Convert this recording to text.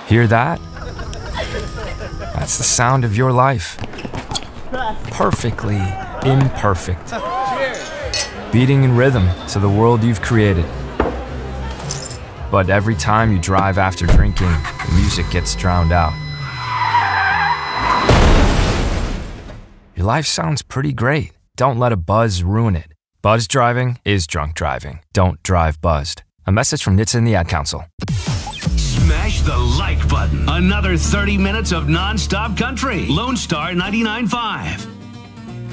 Hear that? That's the sound of your life. Perfectly imperfect. Beating in rhythm to the world you've created. But every time you drive after drinking, the music gets drowned out. Your life sounds pretty great. Don't let a buzz ruin it. Buzz driving is drunk driving. Don't drive buzzed. A message from NHTSA and the Ad Council. Smash the like button. Another 30 minutes of non-stop country. Lone Star 99.5.